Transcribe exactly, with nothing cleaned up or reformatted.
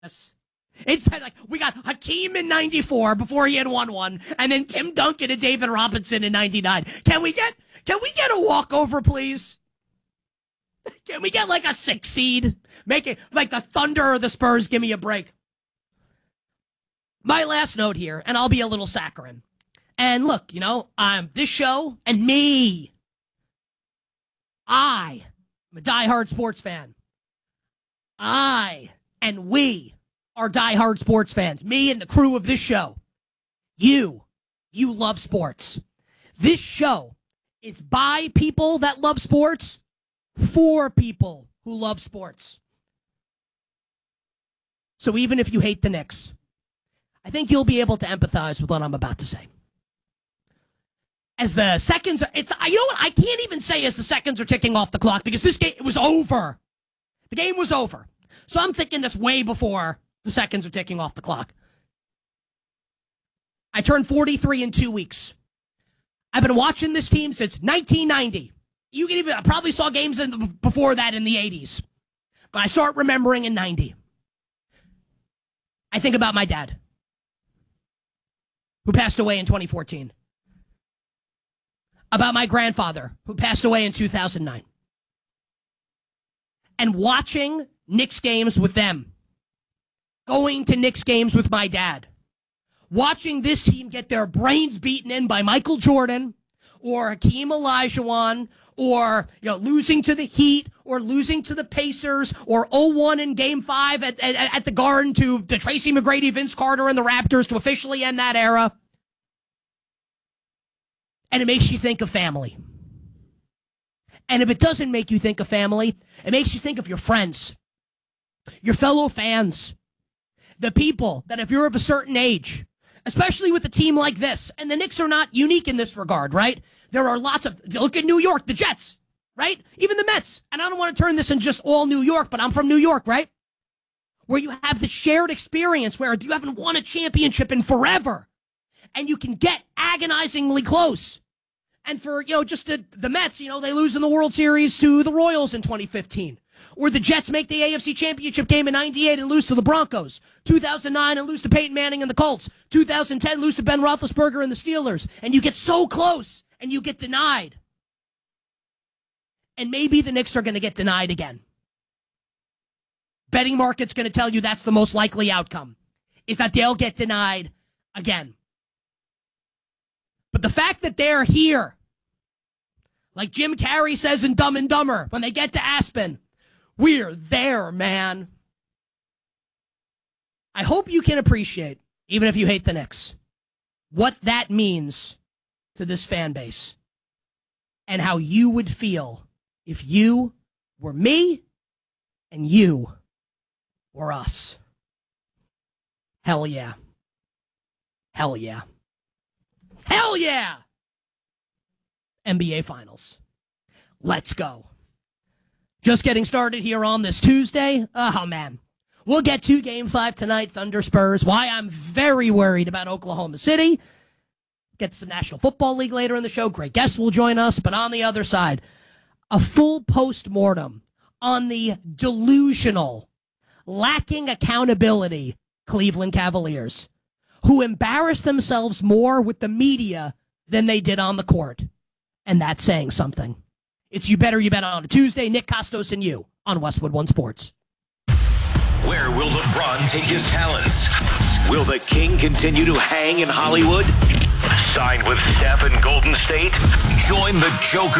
Yes. It's like we got Hakeem in ninety-four before he had won one, and then Tim Duncan and David Robinson in ninety-nine. Can we get can we get a walkover, please? Can we get like a six seed? Make it like the Thunder or the Spurs. Give me a break. My last note here, and I'll be a little saccharine. And look, you know, um, this show and me, I am a diehard sports fan. I and we are diehard sports fans. Me and the crew of this show. You, you love sports. This show is by people that love sports for people who love sports. So even if you hate the Knicks, I think you'll be able to empathize with what I'm about to say. As the seconds, are, it's you know what? I can't even say as the seconds are ticking off the clock because this game it was over. The game was over. So I'm thinking this way before the seconds are ticking off the clock. I turned forty-three in two weeks. I've been watching this team since nineteen ninety. You can even I probably saw games in the, before that in the eighties, but I start remembering in ninety. I think about my dad, who passed away in twenty fourteen. About my grandfather, who passed away in two thousand nine. And watching Knicks games with them. Going to Knicks games with my dad. Watching this team get their brains beaten in by Michael Jordan or Hakeem Olajuwon or you know losing to the Heat or losing to the Pacers or oh one in Game five at, at, at the Garden to the Tracy McGrady, Vince Carter, and the Raptors to officially end that era. And it makes you think of family. And if it doesn't make you think of family, it makes you think of your friends, your fellow fans, the people that if you're of a certain age, especially with a team like this, and the Knicks are not unique in this regard, right? There are lots of, look at New York, the Jets, right? Even the Mets. And I don't want to turn this in just all New York, but I'm from New York, right? Where you have the shared experience where you haven't won a championship in forever. And you can get agonizingly close. And for, you know, just the, the Mets, you know, they lose in the World Series to the Royals in twenty fifteen. Or the Jets make the A F C Championship game in ninety-eight and lose to the Broncos. two thousand nine and lose to Peyton Manning and the Colts. two thousand ten lose to Ben Roethlisberger and the Steelers. And you get so close and you get denied. And maybe the Knicks are going to get denied again. Betting market's going to tell you that's the most likely outcome, is that they'll get denied again. But the fact that they're here, like Jim Carrey says in Dumb and Dumber, when they get to Aspen, we're there, man. I hope you can appreciate, even if you hate the Knicks, what that means to this fan base and how you would feel if you were me and you were us. Hell yeah. Hell yeah. Hell yeah! N B A Finals. Let's go. Just getting started here on this Tuesday. Oh, man. We'll get to Game five tonight, Thunder Spurs. Why I'm very worried about Oklahoma City. Get to some National Football League later in the show. Great guests will join us. But on the other side, a full post-mortem on the delusional, lacking accountability Cleveland Cavaliers, who embarrassed themselves more with the media than they did on the court. And that's saying something. It's You Better You Bet on a Tuesday. Nick Costos and you on Westwood One Sports. Where will LeBron take his talents? Will the King continue to hang in Hollywood? Sign with Steph in Golden State? Join the Joker